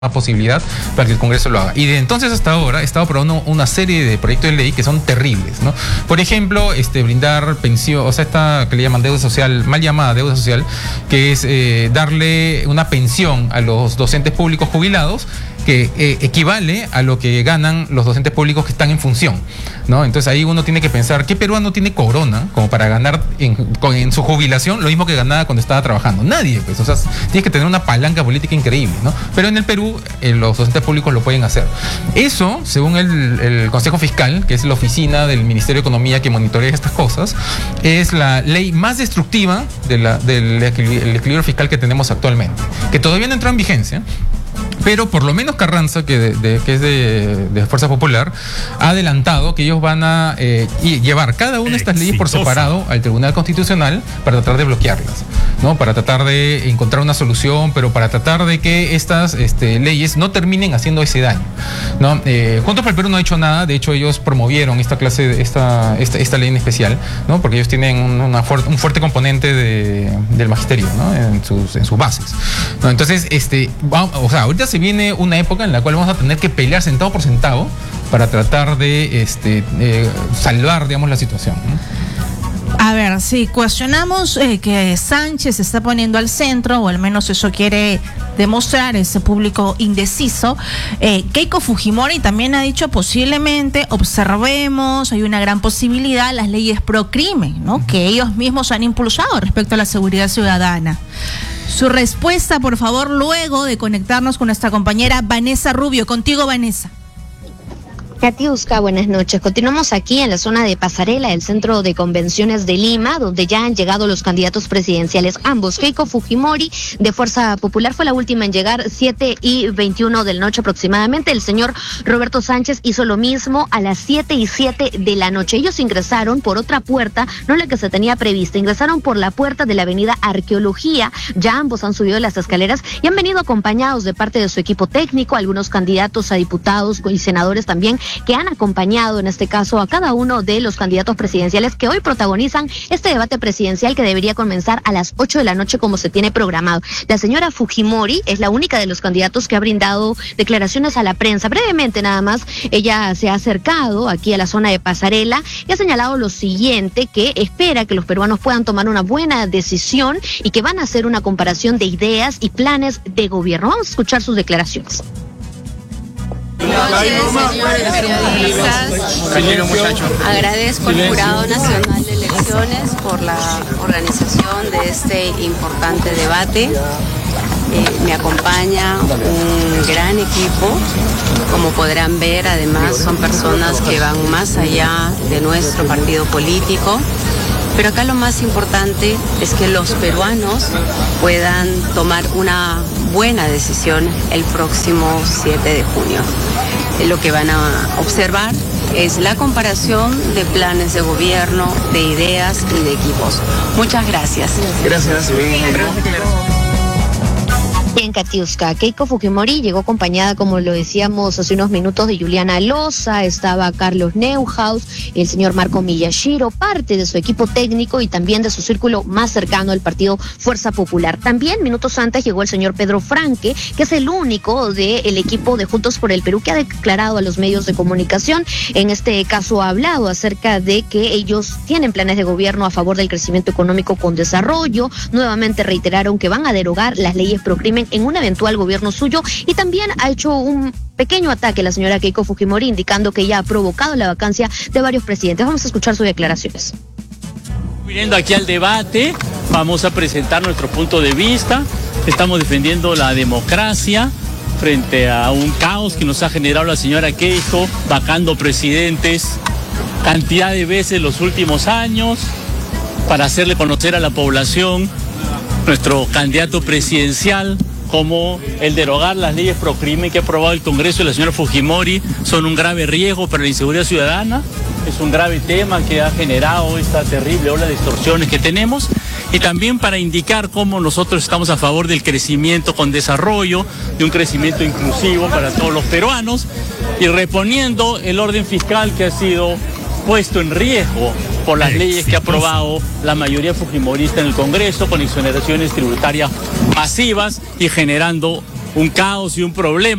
posibilidad para que el Congreso lo haga. Y de entonces hasta ahora he estado aprobando una serie de proyectos de ley que son terribles, ¿no? Por ejemplo, brindar pensión, o sea, esta que le llaman deuda social, mal llamada deuda social, que es darle una pensión a los docentes públicos jubilados que equivale a lo que ganan los docentes públicos que están en función, ¿no? Entonces ahí uno tiene que pensar, ¿qué peruano tiene corona como para ganar en su jubilación lo mismo que ganaba cuando estaba trabajando? Nadie, pues, o sea, tienes que tener una palanca política increíble, ¿no? Pero en el Perú los docentes públicos lo pueden hacer. Eso, según el Consejo Fiscal, que es la oficina del Ministerio de Economía que monitorea estas cosas, es la ley más destructiva del equilibrio fiscal que tenemos actualmente, que todavía no entró en vigencia. Pero por lo menos Carranza, que es de Fuerza Popular, ha adelantado que ellos van a llevar cada una de estas leyes por separado al Tribunal Constitucional para tratar de bloquearlas, ¿no? Para tratar de encontrar una solución, pero para tratar de que estas leyes no terminen haciendo ese daño, ¿no? Juntos por el Perú no ha hecho nada. De hecho, ellos promovieron esta ley en especial, ¿no? Porque ellos tienen un fuerte componente del magisterio, ¿no? En sus bases, ¿no? Entonces, ahorita se viene una época en la cual vamos a tener que pelear centavo por centavo para tratar de salvar, digamos, la situación, ¿no? A ver, si cuestionamos que Sánchez se está poniendo al centro, o al menos eso quiere demostrar ese público indeciso, Keiko Fujimori también ha dicho posiblemente observemos, hay una gran posibilidad, las leyes pro crimen, ¿no? Que ellos mismos han impulsado respecto a la seguridad ciudadana. Su respuesta, por favor, luego de conectarnos con nuestra compañera Vanessa Rubio. Contigo, Vanessa. Katiuska, buenas noches. Continuamos aquí en la zona de Pasarela, el centro de convenciones de Lima, donde ya han llegado los candidatos presidenciales, ambos. Keiko Fujimori, de Fuerza Popular, fue la última en llegar, 7:21 de la noche aproximadamente. El señor Roberto Sánchez hizo lo mismo a las 7:07 de la noche. Ellos ingresaron por otra puerta, no la que se tenía prevista, ingresaron por la puerta de la avenida Arqueología. Ya ambos han subido las escaleras y han venido acompañados de parte de su equipo técnico, algunos candidatos a diputados y senadores también, que han acompañado en este caso a cada uno de los candidatos presidenciales que hoy protagonizan este debate presidencial que debería comenzar a las 8 de la noche como se tiene programado. La señora Fujimori es la única de los candidatos que ha brindado declaraciones a la prensa. Brevemente nada más, ella se ha acercado aquí a la zona de Pasarela y ha señalado lo siguiente, que espera que los peruanos puedan tomar una buena decisión y que van a hacer una comparación de ideas y planes de gobierno. Vamos a escuchar sus declaraciones. Buenas noches, señores periodistas. Agradezco al Jurado Nacional de Elecciones por la organización de este importante debate. Me acompaña un gran equipo. Como podrán ver, además son personas que van más allá de nuestro partido político. Pero acá lo más importante es que los peruanos puedan tomar una buena decisión el próximo 7 de junio. Lo que van a observar es la comparación de planes de gobierno, de ideas y de equipos. Muchas gracias. Gracias. En Katiuska, Keiko Fujimori llegó acompañada, como lo decíamos hace unos minutos, de Juliana Loza, estaba Carlos Neuhaus, el señor Marco Miyashiro, parte de su equipo técnico y también de su círculo más cercano al partido Fuerza Popular. También minutos antes llegó el señor Pedro Franque, que es el único del equipo de Juntos por el Perú que ha declarado a los medios de comunicación. En este caso ha hablado acerca de que ellos tienen planes de gobierno a favor del crecimiento económico con desarrollo. Nuevamente reiteraron que van a derogar las leyes pro crimen en un eventual gobierno suyo, y también ha hecho un pequeño ataque a la señora Keiko Fujimori, indicando que ella ha provocado la vacancia de varios presidentes. Vamos a escuchar sus declaraciones. Viniendo aquí al debate, vamos a presentar nuestro punto de vista. Estamos defendiendo la democracia frente a un caos que nos ha generado la señora Keiko, vacando presidentes cantidad de veces los últimos años, para hacerle conocer a la población nuestro candidato presidencial, como el derogar las leyes pro crimen que ha aprobado el Congreso de la señora Fujimori son un grave riesgo para la inseguridad ciudadana. Es un grave tema que ha generado esta terrible ola de extorsiones que tenemos, y también para indicar cómo nosotros estamos a favor del crecimiento con desarrollo, de un crecimiento inclusivo para todos los peruanos, y reponiendo el orden fiscal que ha sido puesto en riesgo por las leyes que ha aprobado la mayoría fujimorista en el Congreso, con exoneraciones tributarias masivas y generando un caos y un problema.